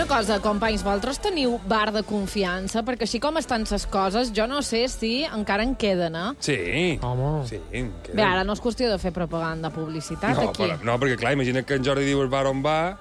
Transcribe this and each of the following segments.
Una cosa, companys, vosaltres teniu bar de confiança? Perquè així com estan les coses, jo no sé si encara en queden, eh? Sí. Home. Sí, en queden. Bé, ara no és qüestió de fer propaganda, publicitat, No, aquí. no, perquè clar, imagina't que en Jordi diu el bar on va,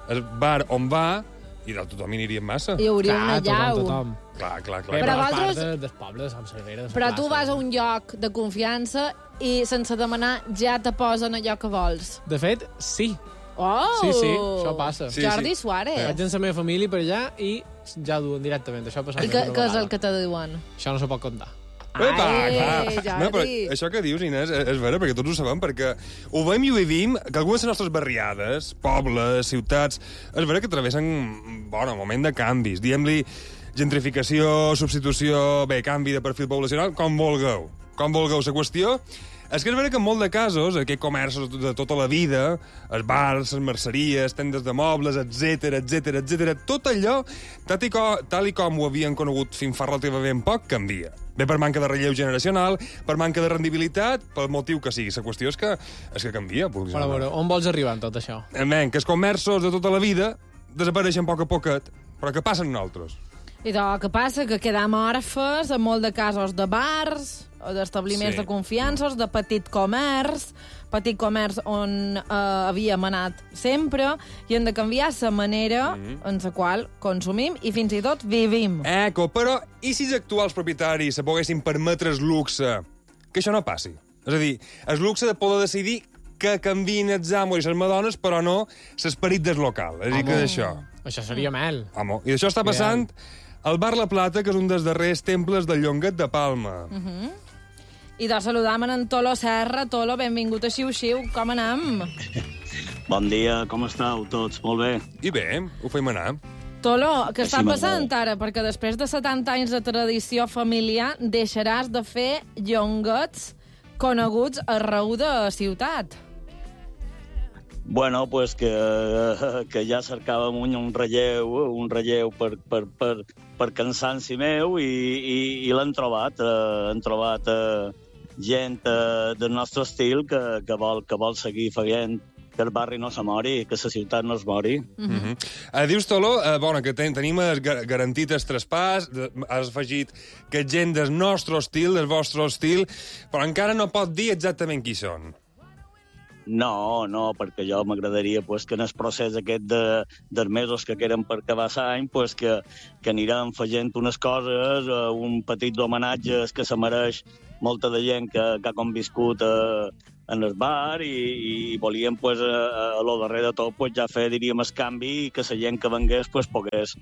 i tothom hi aniria massa. Hi hauria una llau. Tothom. Clar. Bé, Però però a part vosaltres- del poble de Sant Cervera... Però tu vas a un lloc de confiança i sense demanar ja te posen allò que vols. De fet, sí. Oh! Sí, això passa. Sí, Jordi sí. Suárez. Vaig amb la meva família per allà i ja duen directament. Això ha passat I més d'una què és vegada. el que te diuen? Això no se pot contar. Epa, clar. Jordi. No, però això que dius, Inés, és vera, perquè tots ho sabem, perquè ho veiem i ho vivim, que algunes de les nostres barriades, pobles, ciutats, és vera que travessen, un moment de canvis. Diem-li gentrificació, substitució, canvi de perfil poblacional, com vulgueu. Com vulgueu. La qüestió és que és vera que en molt de casos, aquests comerços de tota la vida, els bars, les merceries, tendes de mobles, etc, tot allò, tal i com ho havien conegut fins fa relativament poc, canvia. Bé per manca de relleu generacional, per manca de rendibilitat, pel motiu que sigui. La qüestió és que canvia. Però a veure, on vols arribar en tot això? Que els comerços de tota la vida desapareixen a poc a poquet, però què passa amb nosaltres? I què passa? Que quedam orfes, en molt de casos, de bars, o d'establiments Sí. de confiança, de petit comerç on havíem anat sempre, i hem de canviar la manera en la qual consumim i fins i tot vivim. Però i si els actuals propietaris se poguessin permetre el luxe que això no passi? És a dir, el luxe de poder decidir que canviïn els amos i les madones, però no l'esperit del local. És a dir, que d'això... Això seria mel. Home, i d'això està passant al Bar La Plata, que és un dels darrers temples del Llonguet de Palma. I de saludar-me en Tolo Serra. Tolo, benvingut a Xiu-Xiu. Com anem? Bon dia, com esteu tots? Molt bé. I bé, ho fem anar. Tolo, què està Així passant m'agrada. ara? Perquè després de 70 anys de tradició familiar deixaràs de fer llonguets coneguts arreu de la ciutat. Bueno, pues que ja cercàvem un relleu per cansanci meu i l'hem trobat. Hem trobat gent del nostre estil que vol seguir fent que el barri no se mori, que la ciutat no es mori. Dius, Tolo, que tenim garantit el traspàs, has afegit que gent del nostre estil, del vostre estil, però encara no pot dir exactament qui són. No, perquè jo m'agradaria que en el procés aquest dels mesos que queden per acabar l'any que anirem fent unes coses, un petit homenatge que se mereix molta de gent que ha conviscut en el bar i volíem a lo darrere de tot ja fer, diríem, el canvi i que la gent que vengués pogués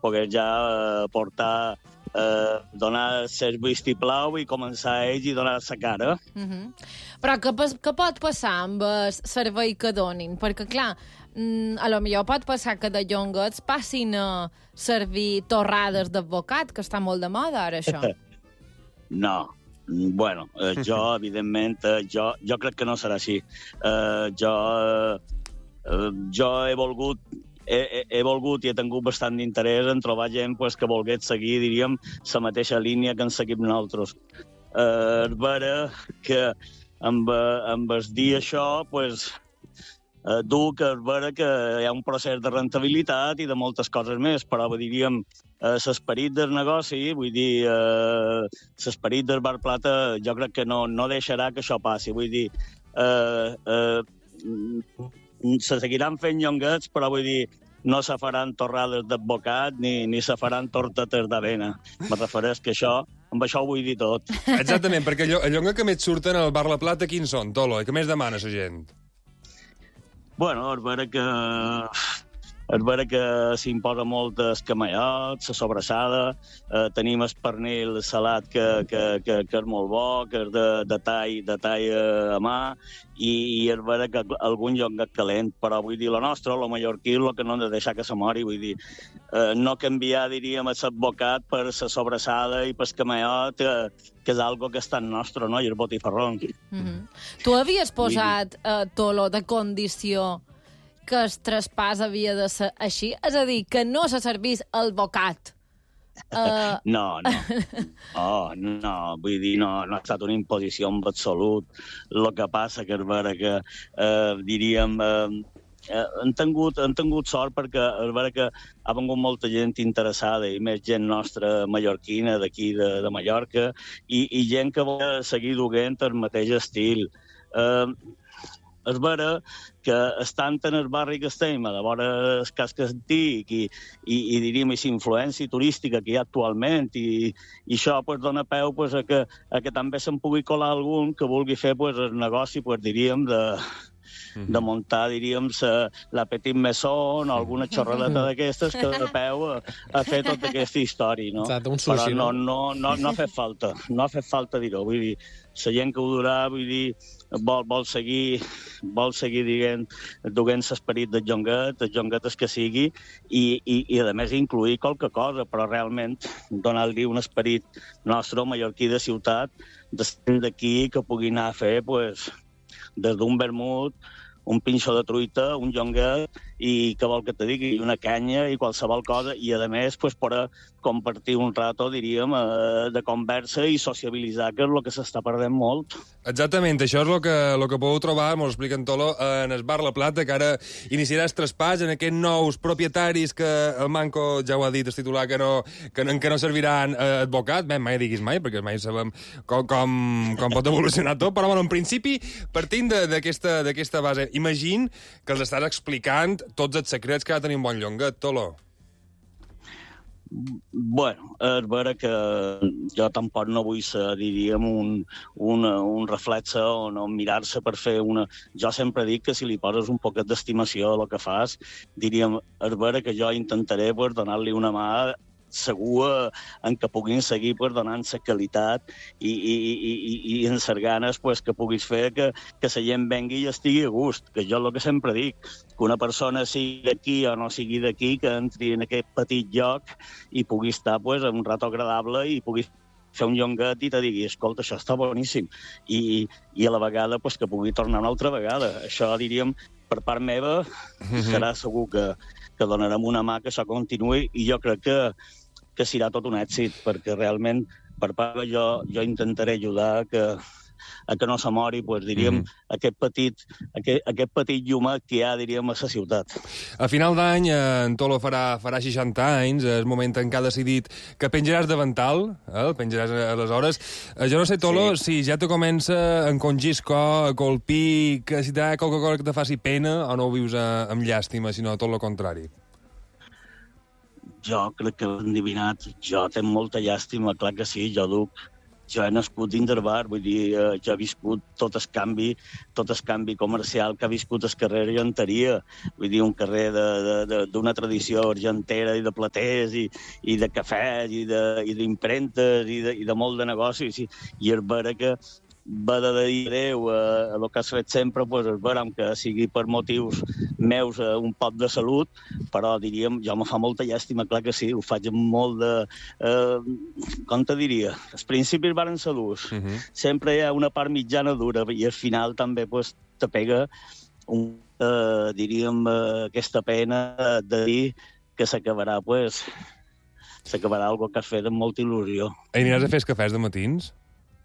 ja portar donar el vistiplau i començar ells i donar la cara. Però què pot passar amb el servei que donin? Perquè, clar, a lo millor pot passar que de llonguets passin a servir torrades d'advocat, que està molt de moda ara, això. No. Bueno, jo, evidentment, jo crec que no serà així. Jo he volgut i he tingut bastant d'interès en trobar gent que volgués seguir, diríem, la mateixa línia que en seguim nosaltres. És vera que amb el dir això, dur que és vera que hi ha un procés de rentabilitat i de moltes coses més, però diríem, l'esperit del negoci, vull dir, l'esperit del Bar Plata, jo crec que no deixarà que això passi. Vull dir, se seguiran fent llonguets, però vull dir, no se faran torrades d'advocat ni se faran tortetes d'avena. Me refereix que amb això ho vull dir tot. Exactament, perquè el llonguet que més surten al Bar La Plata, quins són, Tolo? I què més demana la gent? Bueno, és vera que s'imposa molt el camallot, la sobrassada, tenim el pernil salat que és molt bo, que és de tall a mà, i és vera que algun llonguet calent, però vull dir, la nostra, la mallorquí, el que no hem de deixar que se mori, vull dir, no canviar, diríem, l'advocat per la sobrassada i per el camallot, que és algo que és tan nostre, no?, i el botifarrón. Tu havies posat, Tolo, de condició que el traspàs havia de ser així? És a dir, que no se servís el bocat. No. Vull dir, no ha estat una imposició en absolut. El que passa que és vera que, diríem, han tingut sort perquè és vera que ha vengut molta gent interessada i més gent nostra mallorquina d'aquí de Mallorca i gent que vol seguir duent el mateix estil. És vera que estant en el barri que estem, a la vora el casc antic i diríem, i influència turística que hi ha actualment, i això pues, dona peu pues, a que també se'n pugui colar algun que vulgui fer pues, el negoci, pues, diríem, de muntar, diríem, la Petit Maison o alguna xorradeta d'aquestes que dona peu a fer tota aquesta història, no? Exacte, un sushi, però no ha fet falta dir-ho, vull dir, la gent que ho durà, vull dir, vol seguir dient, duent l'esperit del jonguetes que sigui, i a més incluir qualque cosa, però realment donar-li un esperit nostre, mallorquí de ciutat, d'aquí que pugui anar a fer, pues, des d'un vermut, un pinxo de truita, un jonguet, i què vol que te digui, una canya i qualsevol cosa, i a més pues, per compartir un rato, diríem, de conversa i sociabilitzar, que és el que s'està perdent molt. Exactament, això és el que podeu trobar, m'ho explica en Tolo, en el Bar La Plata, que ara iniciarà el traspàs en aquests nous propietaris que el Manco ja ho ha dit, el titular, que no serviran advocat. Bé, mai diguis mai, perquè mai sabem com pot evolucionar tot, però bueno, en principi, partint d'aquesta base, imagine que els estàs explicant tots els secrets que ha de tenir un bon llonguet, Tolo. Bueno, és vera que jo tampoc no vull ser, diríem, un reflexe o no mirar-se per fer una... Jo sempre dic que si li poses un poquet d'estimació a el que fas, diríem, és vera que jo intentaré pues, donar-li una mà segur en què puguin seguir pues, donant-se qualitat i en les ganes pues, que puguis fer que la gent vengui i estigui a gust, que jo és el que sempre dic, que una persona sigui d'aquí o no sigui d'aquí, que entri en aquest petit lloc i pugui estar pues, un rato agradable i pugui fer un llonguet i te digui, escolta, això està boníssim, i a la vegada pues, que pugui tornar una altra vegada. Això, diríem, per part meva, serà segur que donarem una mà que això continuï, i jo crec que serà tot un èxit, perquè realment, per part jo intentaré ajudar a que no se mori, pues, diríem, aquest petit llumet que hi ha, diríem, a la ciutat. A final d'any, en Tolo farà 60 anys, és el moment en què ha decidit que penjaràs davantal, el penjaràs aleshores. Jo no sé, Tolo, si ja te comença a encongir a colpir, que si hi ha qualque cosa que te faci pena o no ho vius amb llàstima, sinó tot el contrari. Jo crec que l'he endivinat. Jo tinc molta llàstima, clar que sí, jo he nascut dins del bar, vull dir, jo he viscut tot el canvi comercial que ha viscut el carrer Argenteria, vull dir, un carrer d'una tradició argentera i de platers i de cafès i d'impremtes i de molt de negocis, i és vera que va de dir adéu a el que has fet sempre, pues, és vera, que sigui per motius meus un poc de salut, però diríem, jo me fa molta llàstima, clar que sí, ho faig amb molt de... com te diria? Els principis varen ser durs. Sempre hi ha una part mitjana dura i al final també pues, te pega diríem, aquesta pena de dir que s'acabarà, pues, s'acabarà algo que has fet amb molta il·lusió. Aniràs a fer cafès de matins?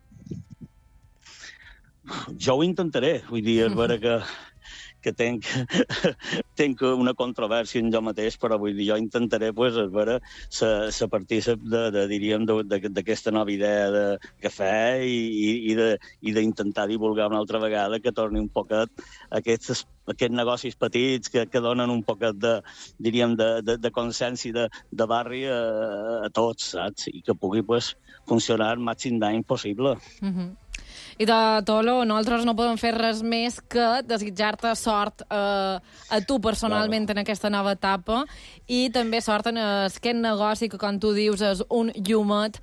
Jo ho intentaré, vull dir, és vera que tenc una controvèrsia en jo mateix, però vull dir, jo intentaré, pues, és vera, ser partícip diríem, d'aquesta nova idea de cafè i d'intentar divulgar una altra vegada que torni un poquet aquests negocis petits que donen un poquet diríem, de consens i de barri a tots, saps? I que pugui, pues, funcionar el màxim d'any possible. I de Tolo, nosaltres no podem fer res més que desitjar-te sort a tu personalment en aquesta nova etapa i també sort en aquest negoci que, com tu dius, és un llumet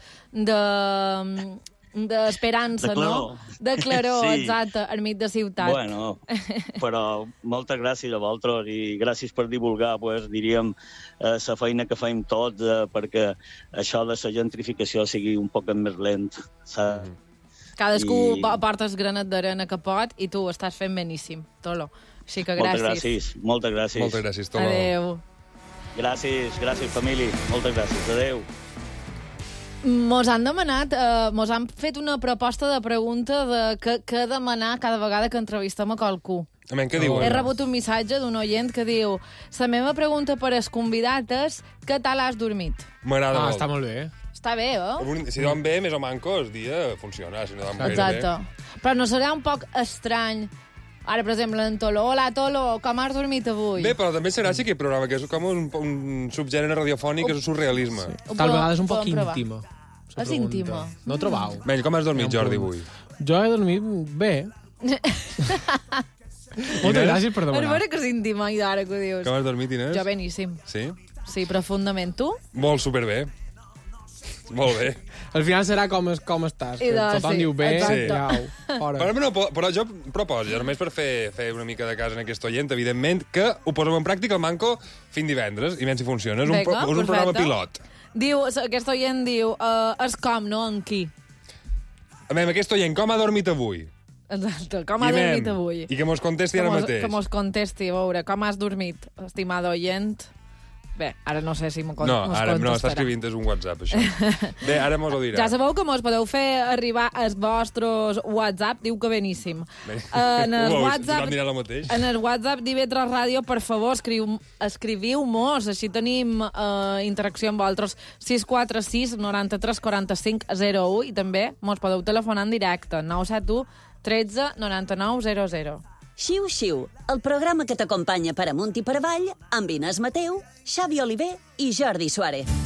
d'esperança, no? De claror, sí. Exacte, al mig de ciutat. Bueno, però moltes gràcies a vosaltres i gràcies per divulgar, pues, diríem, la feina que fem tots perquè això de la gentrificació sigui un poc més lent, saps? Cadascú porta el granet d'arena que pot i tu ho estàs fent beníssim, Tolo. Així que gràcies. Moltes gràcies. Moltes gràcies, Tolo. Adéu. Gràcies, família. Moltes gràcies. Adéu. Mos han demanat, mos han fet una proposta de pregunta de què demanar cada vegada que entrevistem a qualcú. Què diuen? He rebut un missatge d'un oient que diu: la meva pregunta per als convidats és què tal has dormit? M'agrada molt. Està molt bé. Està bé, eh? Si dorm bé, més o manco, el dia funciona. Si no dorm bé, Exacte. Però no serà un poc estrany... Ara, per exemple, en Tolo. Hola, Tolo, com has dormit avui? Bé, però també serà així aquest programa, que és com un subgènere radiofònic, que és un surrealisme. Tal vegada és un poc íntima. És íntima. No trobau? Bé, com has dormit, Jordi, avui? Jo he dormit bé. Moltes gràcies per És demanar. vera que és íntima, i d'ara que ho dius. Com has dormit, Inés? Jo beníssim. Sí? Sí, profundament. Tu? Molt superbé. Molt bé. Al final serà com estàs. I Que de- tothom sí, diu bé, exacte. ja fora. Però jo proposo, ja només per fer una mica de casa en aquest oient, evidentment, que ho posem en pràctica el manco fin divendres, i menys si funciona. És un programa pilot. Diu, aquest oient diu, és com, no en qui. Aquest oient, com ha dormit avui? Exacte, com ha dormit avui. I que mos contesti ara mateix. Que mos contesti, a veure, com has dormit, estimada oient. Bé, ara no sé si mos contestarà. No, ara no, està escrivint, és un WhatsApp, això. Bé, ara mos ho dirà. Ja sabeu que mos podeu fer arribar els vostres WhatsApp, diu que beníssim. En el WhatsApp d'IV3 Ràdio, per favor, escriviu-mos, així tenim interacció amb vosaltres. 646 93 45 01, i també mos podeu telefonar en directe, 971 13 99 00. Xiu Xiu, el programa que t'acompanya per amunt i per avall amb Inés Mateu, Xavi Oliver i Jordi Suárez.